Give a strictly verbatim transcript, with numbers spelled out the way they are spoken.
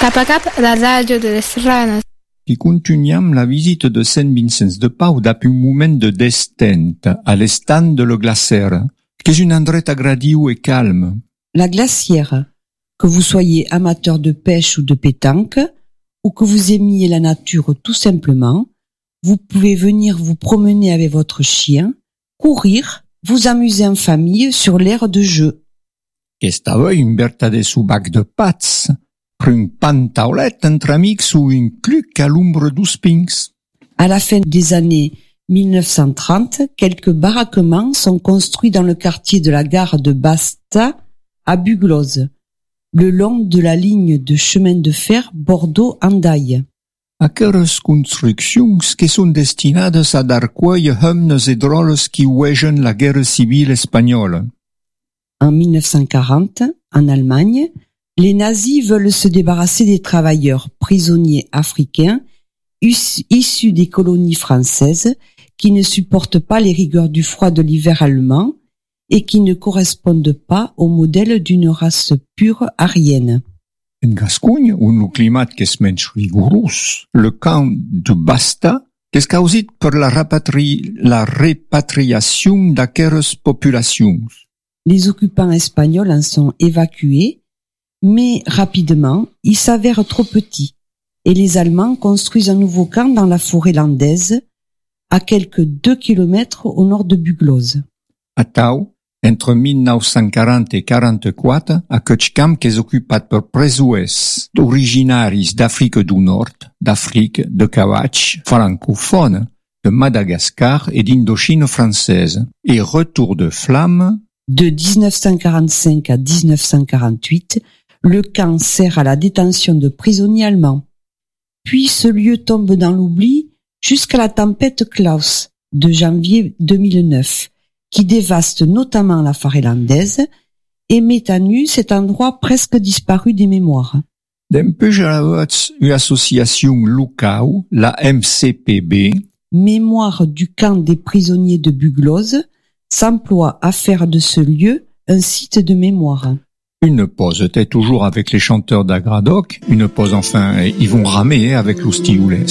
Tapacat la radio de l'Estrana. Qui continuam la visite de Saint Vincent de Pau d'api un moment de destent à l'estand de le glacière, qu'est une endret agradiu et calme. La glacière, que vous soyez amateur de pêche ou de pétanque, ou que vous aimiez la nature tout simplement, vous pouvez venir vous promener avec votre chien, courir, vous amuser en famille sur l'aire de jeu. Qu'estava un vertade subac de pats, un pantaulet entre amics ou une cluc à l'ombre d'us pins. À la fin des années mille neuf cent trente, quelques baraquements sont construits dans le quartier de la gare de Basta à Bugloz, le long de la ligne de chemin de fer Bordeaux-Hendaye. Aqueres construccions que sont destinades a dar quei hemnes et droles qui wegen la guerre civile espagnole. En mille neuf cent quarante, en Allemagne, les nazis veulent se débarrasser des travailleurs prisonniers africains issus des colonies françaises qui ne supportent pas les rigueurs du froid de l'hiver allemand et qui ne correspondent pas au modèle d'une race pure aryenne. En Gascogne, un climat qu'es menys rigorós, le camp de Basta, qu'es causit per la, rapatri, la repatriation d'aqueres populations. Les occupants espagnols en sont évacués, mais rapidement, il s'avère trop petit, et les Allemands construisent un nouveau camp dans la forêt landaise, à quelques deux kilomètres au nord de Bugloz. A Tau, entre mille neuf cent quarante et quarante-quatre, aquest camp qu'es ocupat per presoers originaris d'Afrique du Nord, d'Afrique, de Cavatx, francophone, de Madagascar et d'Indochine française, et retour de flamme. De dix-neuf cent quarante-cinq à dix-neuf cent quarante-huit, le camp sert à la détention de prisonniers allemands. Puis ce lieu tombe dans l'oubli jusqu'à la tempête Klaus de janvier deux mille neuf, qui dévaste notamment la forêt landaise et met à nu cet endroit presque disparu des mémoires. Dempús avats une association locale, la M C P B, Mémoire du camp des prisonniers de Bugloz, s'emploie à faire de ce lieu un site de mémoire. Une pause était toujours avec les chanteurs d'Agradoc, une pause enfin, ils vont ramer avec l'Oustioulès.